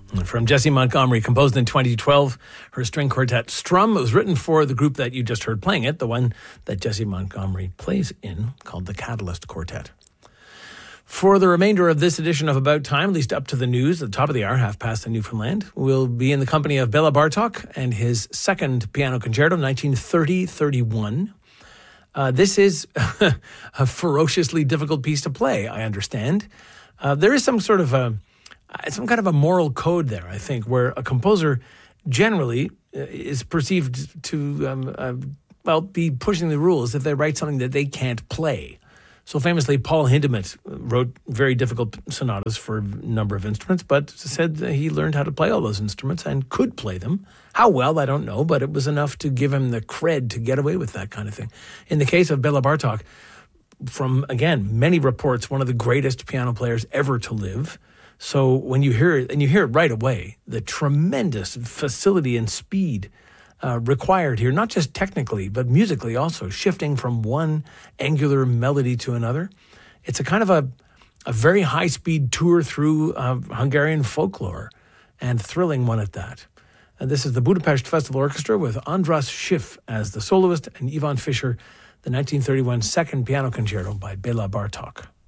From Jessie Montgomery, composed in 2012, her string quartet Strum. It was written for the group that you just heard playing it, the one that Jessie Montgomery plays in, called the Catalyst Quartet. For the remainder of this edition of About Time, at least up to the news, at the top of the hour, half past in Newfoundland, we'll be in the company of Bela Bartok and his second piano concerto, 1930-31. This is a ferociously difficult piece to play, I understand. There is some kind of a moral code there, I think, where a composer generally is perceived to, be pushing the rules if they write something that they can't play. So famously, Paul Hindemith wrote very difficult sonatas for a number of instruments, but said that he learned how to play all those instruments and could play them. How well, I don't know, but it was enough to give him the cred to get away with that kind of thing. In the case of Bela Bartok, from, again, many reports, one of the greatest piano players ever to live. So when you hear it, and you hear it right away, the tremendous facility and speed required here, not just technically, but musically also, shifting from one angular melody to another. It's a kind of a very high-speed tour through Hungarian folklore, and thrilling one at that. And this is the Budapest Festival Orchestra with András Schiff as the soloist and Ivan Fischer, the 1931 second piano concerto by Bela Bartok.